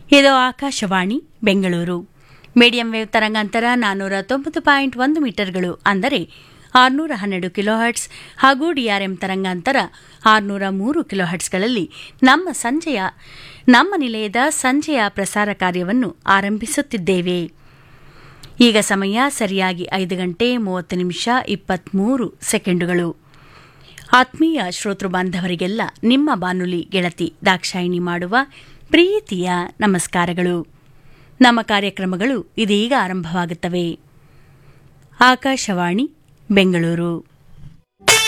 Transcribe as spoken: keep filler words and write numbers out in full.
ಇದು Akashvani Bengaluru. Medium wave ತರಂಗಾಂತರ ನಾನ್ನೂರ ತೊಂಬತ್ತು ಪಾಯಿಂಟ್ ಒಂದು ಮೀಟರ್ಗಳು ಅಂದರೆ ಆರುನೂರ ಹನ್ನೆರಡು ಕಿಲೋಹರ್ಟ್ಸ್ ಹಾಗೂ ಡಿಆರ್ಎಂ ತರಂಗಾಂತರ ಆರುನೂರ ಮೂರು ಕಿಲೋಹರ್ಟ್ಸ್ಗಳಲ್ಲಿ ನಮ್ಮ ಸಂಜೆಯ ನಮ್ಮ ನಿಲಯದ ಸಂಜೆಯ ಪ್ರಸಾರ ಕಾರ್ಯವನ್ನು ಆರಂಭಿಸುತ್ತಿದ್ದೇವೆ. ಈಗ ಸಮಯ ಸರಿಯಾಗಿ ಐದು ಗಂಟೆ ಮೂವತ್ತು ನಿಮಿಷ ಇಪ್ಪತ್ತ್ಮೂರು ಸೆಕೆಂಡುಗಳು. ಆತ್ಮೀಯ ಶ್ರೋತೃ ಬಾಂಧವರಿಗೆಲ್ಲ ನಿಮ್ಮ ಬಾನುಲಿ ಗೆಳತಿ ದಾಕ್ಷಾಯಿಣಿ ಮಾಡುವ ಪ್ರೀತಿಯ ನಮಸ್ಕಾರಗಳು. ನಮ್ಮ ಕಾರ್ಯಕ್ರಮಗಳು ಇದೀಗ ಆರಂಭವಾಗುತ್ತವೆ. ಆಕಾಶವಾಣಿ ಬೆಂಗಳೂರು.